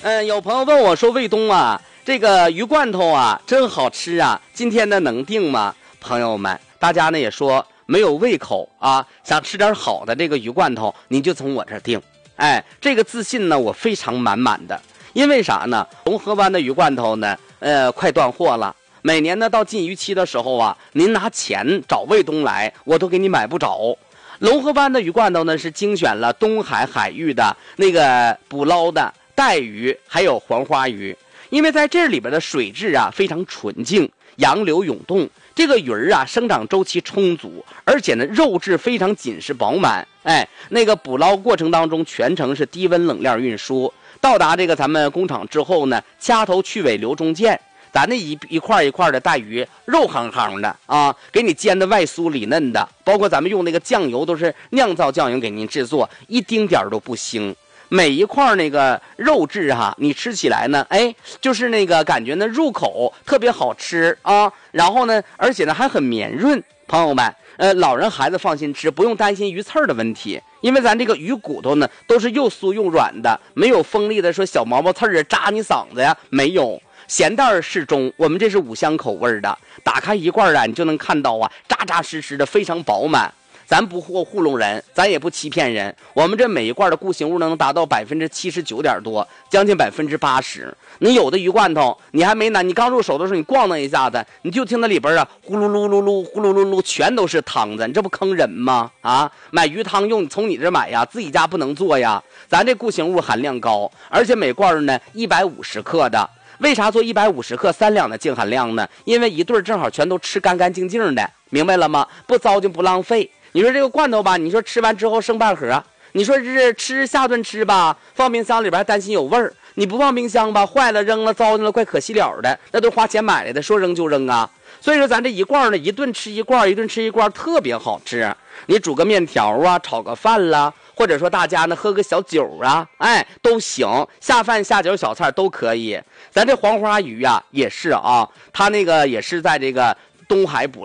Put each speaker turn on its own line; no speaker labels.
有朋友问我说，卫东啊，这个鱼罐头啊真好吃啊，今天呢能订吗？朋友们，大家呢也说没有胃口啊，想吃点好的这个鱼罐头，您就从我这儿订。这个自信呢我非常满满的，因为啥呢？龙河湾的鱼罐头呢，快断货了。每年呢到禁渔期的时候啊，您拿钱找卫东来，我都给你买不着。龙河湾的鱼罐头呢是精选了东海海域的那个捕捞的带鱼还有黄花鱼，因为在这里边的水质啊非常纯净，洋流涌动，这个鱼儿啊生长周期充足，而且呢肉质非常紧实饱满。那个捕捞过程当中全程是低温冷链运输，到达这个咱们工厂之后呢，掐头去尾留中间，咱那一块一块的带鱼肉夯夯的啊，给你煎的外酥里嫩的，包括咱们用那个酱油都是酿造酱油给您制作，一丁点都不腥。每一块那个肉质哈，你吃起来呢，就是那个感觉呢入口特别好吃啊，然后呢，而且呢还很绵润。朋友们，老人孩子放心吃，不用担心鱼刺儿的问题，因为咱这个鱼骨头呢都是又酥又软的，没有锋利的说小毛毛刺儿扎你嗓子呀，没有。咸淡适中，我们这是5香口味的，打开一罐啊，你就能看到啊，扎扎实实的，非常饱满。咱不糊弄人，咱也不欺骗人，我们这每一罐的固形物能达到79%点多，将近80%。你有的鱼罐头，你还没拿，你刚入手的时候，你咣当一下子，你就听那里边啊，呼噜噜噜噜，呼噜噜噜，全都是汤子，你这不坑人吗？啊，买鱼汤用，从你这买呀，自己家不能做呀。咱这固形物含量高，而且每罐呢150克的。为啥做150克3两的净含量呢？因为一对正好全都吃干干净净的，明白了吗？不糟践不浪费。你说这个罐头吧，你说吃完之后剩半盒，你说是吃下顿吃吧，放冰箱里边还担心有味儿，你不放冰箱吧，坏了扔了糟践了，怪可惜了的，那都花钱买来的，说扔就扔啊。所以说咱这一罐呢，一顿吃一罐，一顿吃一罐，特别好吃。你煮个面条啊，炒个饭啦，或者说大家呢喝个小酒啊，都行，下饭下酒小菜都可以。咱这黄花鱼啊也是啊，它那个也是在这个东海捕